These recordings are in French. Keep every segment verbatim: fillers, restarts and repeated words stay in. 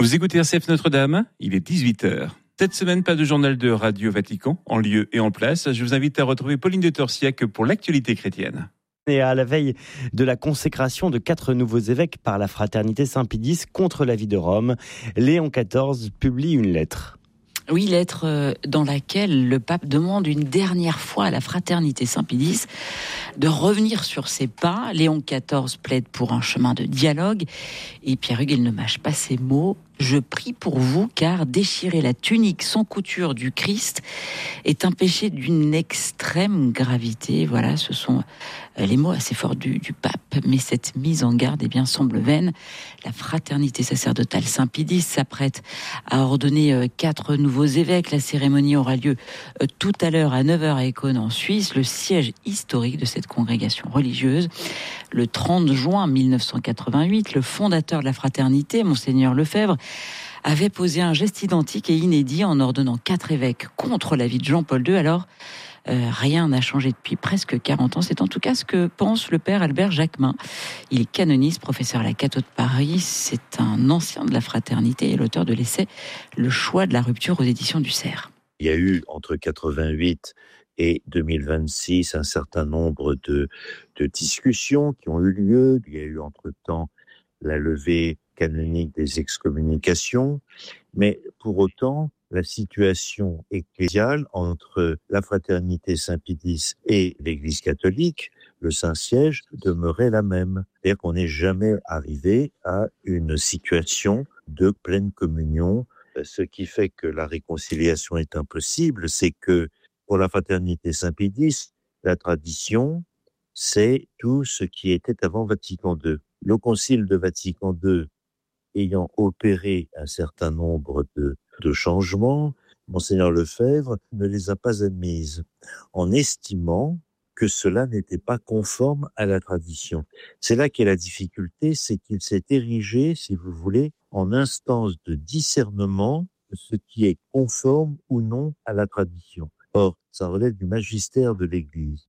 Vous écoutez R C F Notre-Dame, il est dix-huit heures. Cette semaine, pas de journal de Radio Vatican, en lieu et en place. Je vous invite à retrouver Pauline de Torsiac pour l'actualité chrétienne. Et à la veille de la consécration de quatre nouveaux évêques par la Fraternité Saint-Pédis contre l'avis de Rome, Léon quatorze publie une lettre. Oui, lettre dans laquelle le pape demande une dernière fois à la Fraternité Saint-Pédis de revenir sur ses pas. Léon quatorze plaide pour un chemin de dialogue et Pierre-Hugues, il ne mâche pas ses mots. Je prie pour vous, car déchirer la tunique sans couture du Christ est un péché d'une extrême gravité. Voilà, ce sont les mots assez forts du, du pape. Mais cette mise en garde, eh bien, semble vaine. La Fraternité sacerdotale Saint-Pédis s'apprête à ordonner quatre nouveaux évêques. La cérémonie aura lieu tout à l'heure à neuf heures à Écône, en Suisse, le siège historique de cette congrégation religieuse. Le trente juin mille neuf cent quatre-vingt-huit, le fondateur de la Fraternité, Monseigneur Lefebvre, avait posé un geste identique et inédit en ordonnant quatre évêques contre l'avis de Jean-Paul deux. Alors, euh, rien n'a changé depuis presque quarante ans. C'est en tout cas ce que pense le père Albert Jacquemin. Il est canoniste, professeur à la Catho de Paris. C'est un ancien de la Fraternité et l'auteur de l'essai « Le choix de la rupture » aux éditions du Cerf. Il y a eu entre quatre-vingt-huit et deux mille vingt-six un certain nombre de, de discussions qui ont eu lieu. Il y a eu entre-temps la levée canonique des excommunications, mais pour autant, la situation ecclésiale entre la Fraternité Saint-Pédis et l'Église catholique, le Saint-Siège, demeurait la même. C'est-à-dire qu'on n'est jamais arrivé à une situation de pleine communion. Ce qui fait que la réconciliation est impossible, c'est que pour la Fraternité Saint-Pédis, la tradition, c'est tout ce qui était avant Vatican deux. Le Concile de Vatican deux ayant opéré un certain nombre de, de changements, Monseigneur Lefebvre ne les a pas admises, en estimant que cela n'était pas conforme à la tradition. C'est là qu'est la difficulté, c'est qu'il s'est érigé, si vous voulez, en instance de discernement de ce qui est conforme ou non à la tradition. Or, ça relève du magistère de l'Église.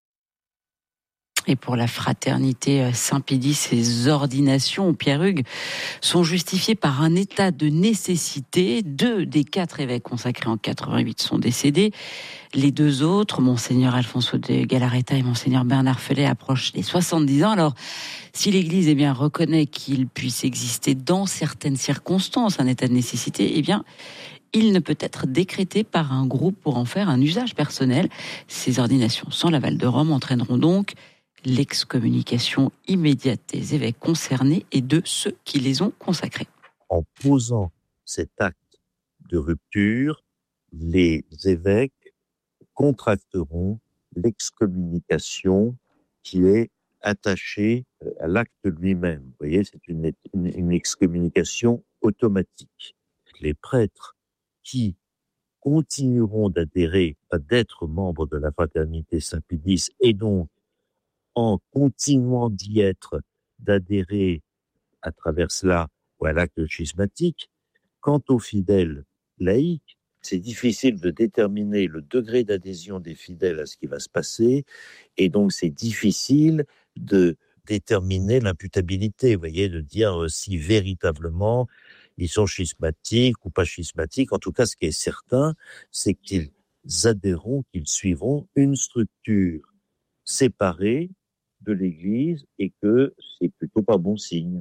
Et pour la Fraternité Saint-Pédis, ces ordinations, Pierre-Hugues, sont justifiées par un état de nécessité. Deux des quatre évêques consacrés en quatre-vingt-huit sont décédés. Les deux autres, Monseigneur Alfonso de Galarreta et Monseigneur Bernard Fellet, approchent les soixante-dix ans. Alors, si l'Église eh bien, reconnaît qu'il puisse exister dans certaines circonstances un état de nécessité, eh bien, il ne peut être décrété par un groupe pour en faire un usage personnel. Ces ordinations sans l'aval de Rome entraîneront donc l'excommunication immédiate des évêques concernés et de ceux qui les ont consacrés. En posant cet acte de rupture, les évêques contracteront l'excommunication qui est attachée à l'acte lui-même. Vous voyez, c'est une, une, une excommunication automatique. Les prêtres qui continueront d'adhérer, d'être membres de la Fraternité Saint-Pédis et donc en continuant d'y être, d'adhérer à travers cela à l'acte schismatique. Quant aux fidèles laïcs, c'est difficile de déterminer le degré d'adhésion des fidèles à ce qui va se passer, et donc c'est difficile de déterminer l'imputabilité, vous voyez, de dire si véritablement ils sont schismatiques ou pas schismatiques. En tout cas, ce qui est certain, c'est qu'ils adhéreront, qu'ils suivront une structure séparée de l'Église et que c'est plutôt pas bon signe.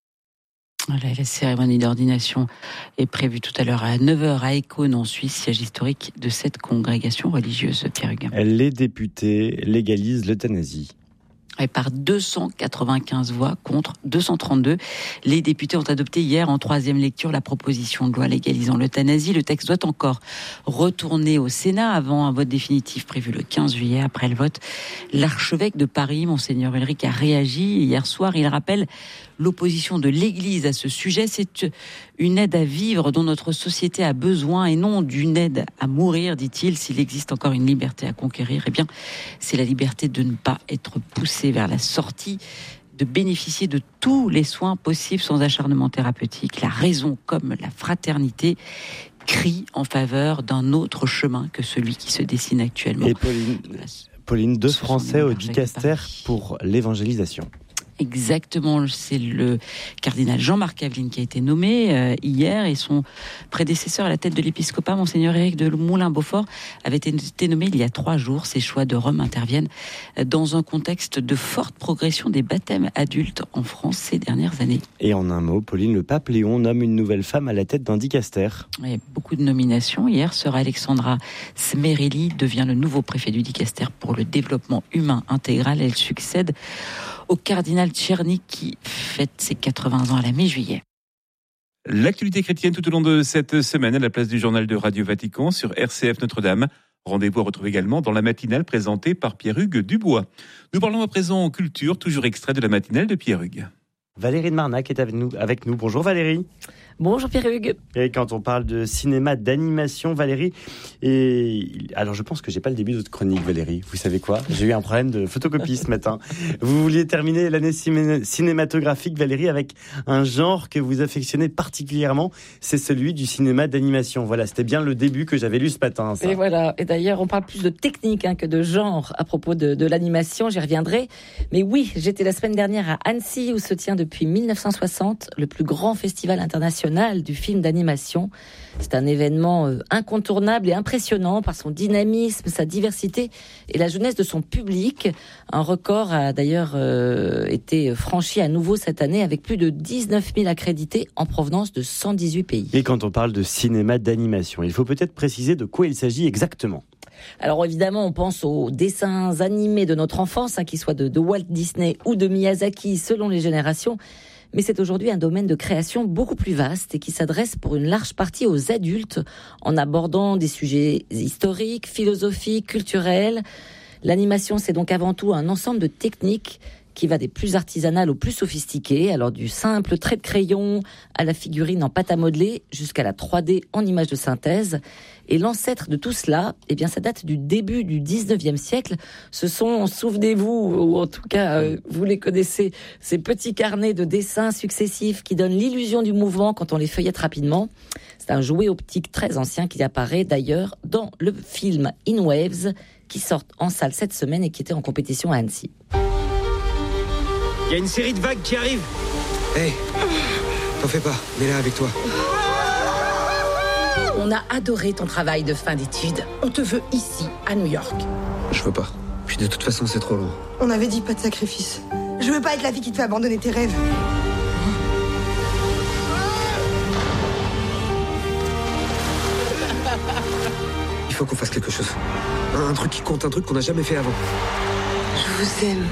Voilà, la cérémonie d'ordination est prévue tout à l'heure à neuf heures à Écône, en Suisse, siège historique de cette congrégation religieuse, Pierre-Hugues. Les députés légalisent l'euthanasie. Et par deux cent quatre-vingt-quinze voix contre deux cent trente-deux. Les députés ont adopté hier en troisième lecture la proposition de loi légalisant l'euthanasie. Le texte doit encore retourner au Sénat avant un vote définitif prévu le quinze juillet. Après le vote, l'archevêque de Paris, Monseigneur Ulrich, a réagi hier soir. Il rappelle l'opposition de l'Église à ce sujet. C'est une aide à vivre dont notre société a besoin et non d'une aide à mourir, dit-il. S'il existe encore une liberté à conquérir, eh bien, c'est la liberté de ne pas être poussé vers la sortie, de bénéficier de tous les soins possibles sans acharnement thérapeutique. La raison, comme la fraternité, crie en faveur d'un autre chemin que celui qui se dessine actuellement. Et Pauline, Pauline deux Français au dicaster pour l'évangélisation. Exactement, c'est le cardinal Jean-Marc Aveline qui a été nommé euh, hier, et son prédécesseur à la tête de l'épiscopat, Monseigneur Éric de Moulin-Beaufort, avait été nommé il y a trois jours. Ces choix de Rome interviennent dans un contexte de forte progression des baptêmes adultes en France ces dernières années. Et en un mot, Pauline, le pape Léon nomme une nouvelle femme à la tête d'un dicaster. Il y a beaucoup de nominations. Hier, sœur Alexandra Smerili devient le nouveau préfet du dicaster pour le développement humain intégral. Elle succède au cardinal Tcherny qui fête ses quatre-vingts ans à la mi-juillet. L'actualité chrétienne tout au long de cette semaine à la place du journal de Radio Vatican sur R C F Notre-Dame. Rendez-vous à retrouver également dans la matinale présentée par Pierre-Hugues Dubois. Nous parlons à présent en culture, toujours extrait de la matinale de Pierre-Hugues. Valérie de Marnac est avec nous, avec nous. Bonjour Valérie. Bonjour Pierre-Hugues. Et quand on parle de cinéma, d'animation, Valérie, et alors je pense que j'ai pas le début de votre chronique, Valérie. Vous savez quoi ? J'ai eu un problème de photocopie ce matin. Vous vouliez terminer l'année cinématographique, Valérie, avec un genre que vous affectionnez particulièrement, c'est celui du cinéma d'animation. Voilà, c'était bien le début que j'avais lu ce matin. Ça. Et voilà. Et d'ailleurs, on parle plus de technique hein, que de genre à propos de, de l'animation. J'y reviendrai. Mais oui, j'étais la semaine dernière à Annecy où se tient depuis dix-neuf cent soixante le plus grand festival international du film d'animation. C'est un événement euh, incontournable et impressionnant par son dynamisme, sa diversité et la jeunesse de son public. Un record a d'ailleurs euh, été franchi à nouveau cette année avec plus de dix-neuf mille accrédités en provenance de cent dix-huit pays. Et quand on parle de cinéma d'animation, il faut peut-être préciser de quoi il s'agit exactement. Alors évidemment, on pense aux dessins animés de notre enfance, hein, qu'ils soient de, de Walt Disney ou de Miyazaki, selon les générations. Mais c'est aujourd'hui un domaine de création beaucoup plus vaste et qui s'adresse pour une large partie aux adultes en abordant des sujets historiques, philosophiques, culturels. L'animation, c'est donc avant tout un ensemble de techniques qui va des plus artisanales aux plus sophistiquées, alors du simple trait de crayon à la figurine en pâte à modeler jusqu'à la trois D en images de synthèse. Et l'ancêtre de tout cela, eh bien, ça date du début du dix-neuvième siècle. Ce sont, souvenez-vous, ou en tout cas, euh, vous les connaissez, ces petits carnets de dessins successifs qui donnent l'illusion du mouvement quand on les feuillette rapidement. C'est un jouet optique très ancien qui apparaît d'ailleurs dans le film In Waves, qui sort en salle cette semaine et qui était en compétition à Annecy. Il y a une série de vagues qui arrivent. Hé, hey, t'en fais pas, on est là avec toi. On a adoré ton travail de fin d'études. On te veut ici, à New York. Je veux pas. Puis de toute façon, c'est trop loin. On avait dit pas de sacrifice. Je veux pas être la fille qui te fait abandonner tes rêves. Il faut qu'on fasse quelque chose. Un, un truc qui compte, un truc qu'on n'a jamais fait avant. Je vous aime.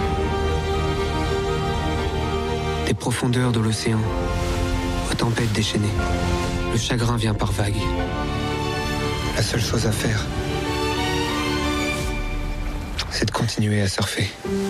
Des profondeurs de l'océan, aux tempêtes déchaînées. Le chagrin vient par vagues. La seule chose à faire, c'est de continuer à surfer.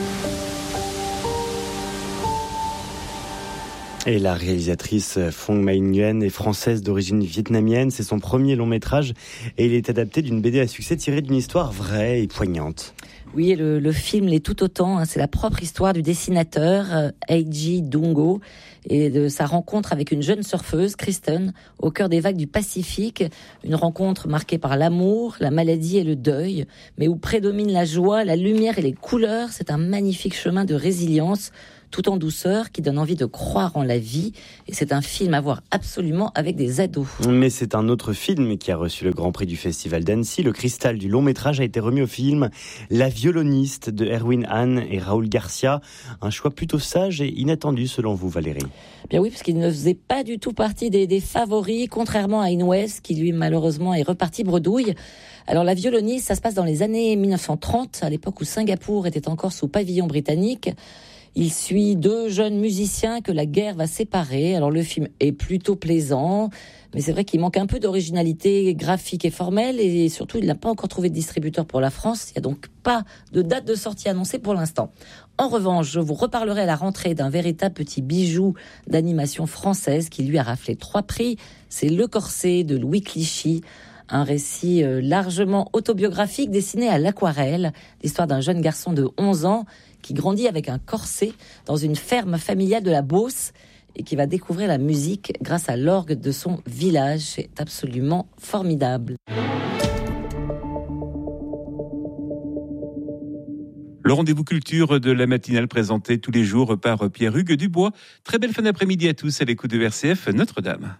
Et la réalisatrice Phong Mai Nguyen est française d'origine vietnamienne. C'est son premier long métrage et il est adapté d'une B D à succès tirée d'une histoire vraie et poignante. Oui, le, le film l'est tout autant. Hein, c'est la propre histoire du dessinateur euh, Eiji Dungo et de sa rencontre avec une jeune surfeuse, Kristen, au cœur des vagues du Pacifique. Une rencontre marquée par l'amour, la maladie et le deuil, mais où prédomine la joie, la lumière et les couleurs. C'est un magnifique chemin de résilience, tout en douceur, qui donne envie de croire en la vie. Et c'est un film à voir absolument avec des ados. Mais c'est un autre film qui a reçu le Grand Prix du Festival d'Annecy. Le cristal du long métrage a été remis au film La violoniste de Erwin Hahn et Raoul Garcia. Un choix plutôt sage et inattendu selon vous, Valérie. Bien oui, parce qu'il ne faisait pas du tout partie des, des favoris, contrairement à In Waves, qui lui malheureusement est reparti bredouille. Alors la violoniste, ça se passe dans les années dix-neuf cent trente, à l'époque où Singapour était encore sous pavillon britannique. Il suit deux jeunes musiciens que la guerre va séparer. Alors le film est plutôt plaisant, mais c'est vrai qu'il manque un peu d'originalité graphique et formelle, et surtout il n'a pas encore trouvé de distributeur pour la France. Il n'y a donc pas de date de sortie annoncée pour l'instant. En revanche, je vous reparlerai à la rentrée d'un véritable petit bijou d'animation française qui lui a raflé trois prix. C'est Le Corset de Louis Clichy. Un récit largement autobiographique dessiné à l'aquarelle, l'histoire d'un jeune garçon de onze ans qui grandit avec un corset dans une ferme familiale de la Beauce et qui va découvrir la musique grâce à l'orgue de son village. C'est absolument formidable. Le rendez-vous culture de la matinale présenté tous les jours par Pierre-Hugues Dubois. Très belle fin d'après-midi à tous à l'écoute de R C F Notre-Dame.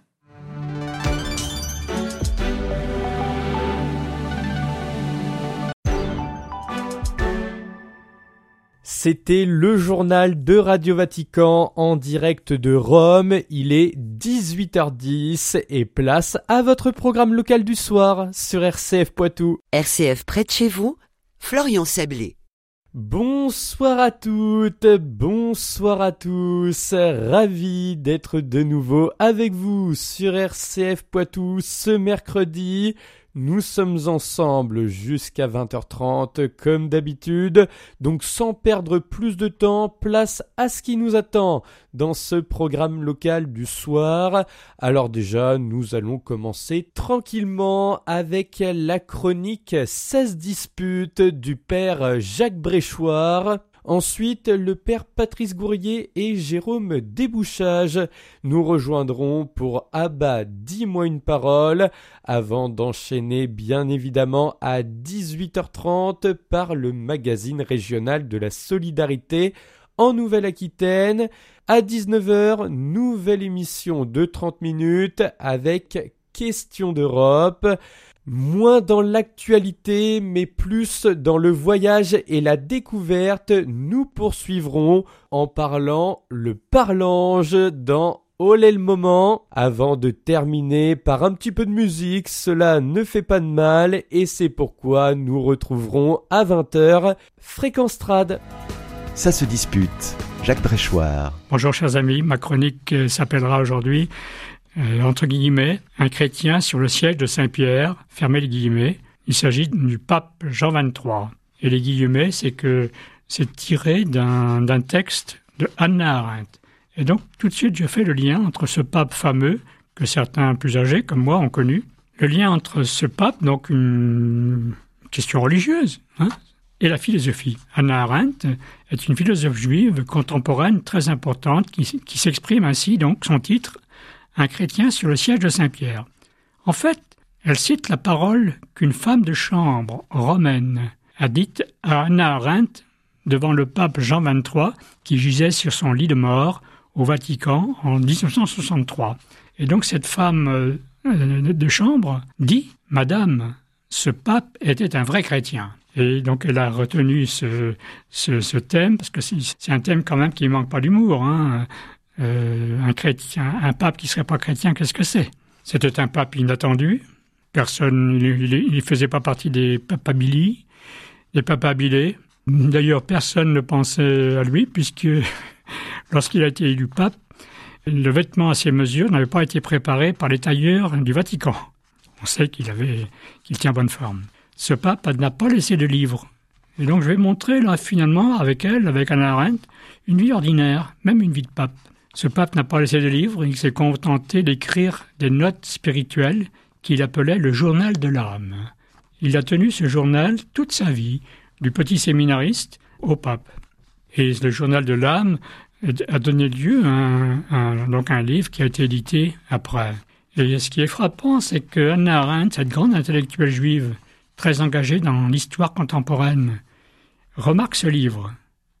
C'était le journal de Radio Vatican en direct de Rome. Il est dix-huit heures dix et place à votre programme local du soir sur R C F Poitou. R C F près de chez vous, Florian Sablé. Bonsoir à toutes, bonsoir à tous, ravi d'être de nouveau avec vous sur R C F Poitou ce mercredi. Nous sommes ensemble jusqu'à vingt heures trente comme d'habitude, donc sans perdre plus de temps, place à ce qui nous attend dans ce programme local du soir. Alors déjà, nous allons commencer tranquillement avec la chronique seize disputes du père Jacques Bréchoir. Ensuite, le père Patrice Gourrier et Jérôme Débouchage nous rejoindront pour Abba, dis-moi une parole, avant d'enchaîner bien évidemment à dix-huit heures trente par le magazine régional de la solidarité en Nouvelle-Aquitaine. À dix-neuf heures, nouvelle émission de trente minutes avec Questions d'Europe. Moins dans l'actualité, mais plus dans le voyage et la découverte, nous poursuivrons en parlant le parlange dans Olé le moment, avant de terminer par un petit peu de musique. Cela ne fait pas de mal et c'est pourquoi nous retrouverons à vingt heures Fréquence Trad. Ça se dispute. Jacques Bréchoir. Bonjour chers amis, ma chronique s'appellera aujourd'hui Euh, entre guillemets, un chrétien sur le siège de Saint-Pierre, fermez les guillemets. Il s'agit du pape Jean vingt-trois. Et les guillemets, c'est que c'est tiré d'un, d'un texte de Hannah Arendt. Et donc, tout de suite, je fais le lien entre ce pape fameux, que certains plus âgés, comme moi, ont connu, le lien entre ce pape, donc une question religieuse, hein, et la philosophie. Hannah Arendt est une philosophe juive contemporaine très importante qui, qui s'exprime ainsi, donc, son titre, un chrétien sur le siège de Saint-Pierre. En fait, elle cite la parole qu'une femme de chambre romaine a dite à Hannah Arendt devant le pape Jean vingt-trois qui gisait sur son lit de mort au Vatican en dix-neuf cent soixante-trois. Et donc cette femme de chambre dit « Madame, ce pape était un vrai chrétien ». Et donc elle a retenu ce, ce, ce thème, parce que c'est, c'est un thème quand même qui ne manque pas d'humour, hein. Euh, un chrétien, un pape qui ne serait pas chrétien, qu'est-ce que c'est ? C'était un pape inattendu. Personne, il ne faisait pas partie des papabili, des papabilés. D'ailleurs, personne ne pensait à lui, puisque lorsqu'il a été élu pape, le vêtement à ses mesures n'avait pas été préparé par les tailleurs du Vatican. On sait qu'il avait, qu'il tient bonne forme. Ce pape n'a pas laissé de livre. Et donc, je vais montrer, là, finalement, avec elle, avec Hannah Arendt, une vie ordinaire, même une vie de pape. Ce pape n'a pas laissé de livre, il s'est contenté d'écrire des notes spirituelles qu'il appelait le journal de l'âme. Il a tenu ce journal toute sa vie, du petit séminariste au pape. Et le journal de l'âme a donné lieu à un, un, donc un livre qui a été édité après. Et ce qui est frappant, c'est que Hannah Arendt, cette grande intellectuelle juive, très engagée dans l'histoire contemporaine, remarque ce livre,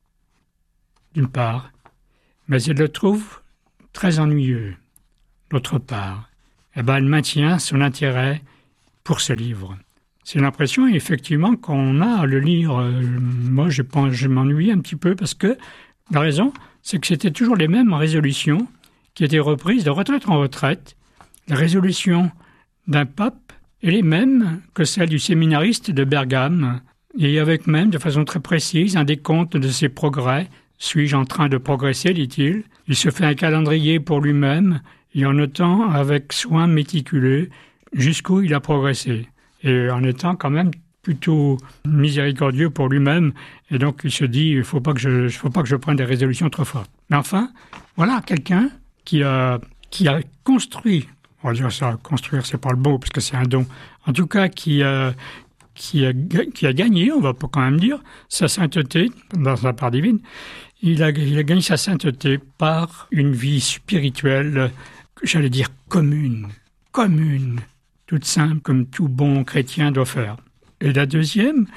d'une part, mais elle le trouve très ennuyeux, d'autre part. Eh ben, elle maintient son intérêt pour ce livre. C'est l'impression, effectivement, qu'on a à le lire. Euh, moi, je, pense, je m'ennuie un petit peu parce que la raison, c'est que c'était toujours les mêmes résolutions qui étaient reprises de retraite en retraite. Les résolutions d'un pape est les mêmes que celles du séminariste de Bergame, et avec même, de façon très précise, un décompte de ses progrès. Suis-je en train de progresser, dit-il. Il se fait un calendrier pour lui-même et en notant avec soin méticuleux jusqu'où il a progressé. Et en étant quand même plutôt miséricordieux pour lui-même. Et donc il se dit, il ne faut pas que je, faut pas que je prenne des résolutions trop fortes. Mais enfin, voilà quelqu'un qui a, qui a construit, on va dire ça, construire c'est pas le mot parce que c'est un don, en tout cas qui a, qui a, qui a gagné, on va pas quand même dire, sa sainteté dans sa part divine. Il a, il a gagné sa sainteté par une vie spirituelle, j'allais dire commune, commune, toute simple, comme tout bon chrétien doit faire. Et la deuxième,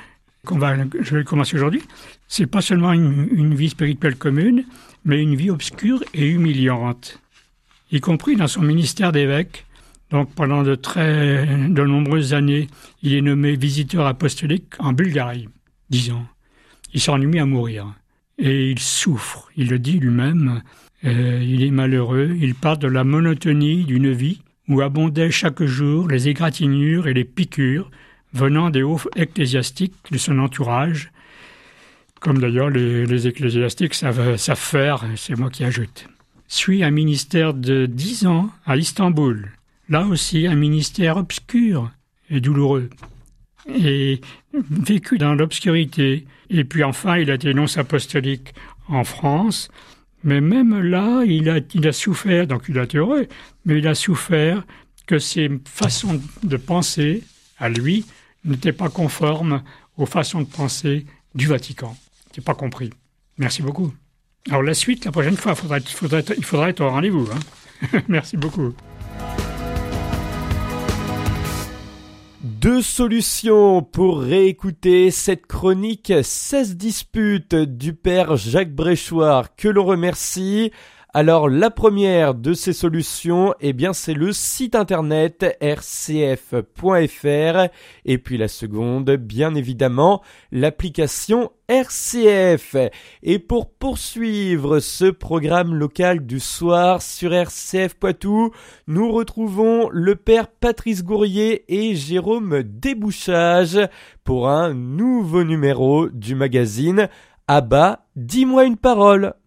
qu'on va, je vais commencer aujourd'hui, c'est pas seulement une, une vie spirituelle commune, mais une vie obscure et humiliante, y compris dans son ministère d'évêque. Donc pendant de très de nombreuses années, il est nommé visiteur apostolique en Bulgarie, dix ans. Il s'ennuie à mourir et il souffre. Il le dit lui-même. Euh, il est malheureux. Il part de la monotonie d'une vie où abondaient chaque jour les égratignures et les piqûres venant des hauts ecclésiastiques de son entourage, comme d'ailleurs les, les ecclésiastiques savent, savent faire, c'est moi qui ajoute. Suit un ministère de dix ans à Istanbul, là aussi un ministère obscur et douloureux, et vécu dans l'obscurité. Et puis enfin, il a été nonce apostolique en France, mais même là, il a, il a souffert, donc il a été heureux, mais il a souffert que ses façons de penser, à lui, n'étaient pas conformes aux façons de penser du Vatican. Je n'ai pas compris. Merci beaucoup. Alors la suite, la prochaine fois, faudra être, faudra être, il faudra être au rendez-vous. Hein. Merci beaucoup. Deux solutions pour réécouter cette chronique seize disputes du père Jacques Bréchoir, que l'on remercie. Alors la première de ces solutions, eh bien c'est le site internet r c f point f r, et puis la seconde, bien évidemment, l'application R C F. Et pour poursuivre ce programme local du soir sur R C F Poitou, nous retrouvons le père Patrice Gourrier et Jérôme Débouchage pour un nouveau numéro du magazine Abba, dis-moi une parole.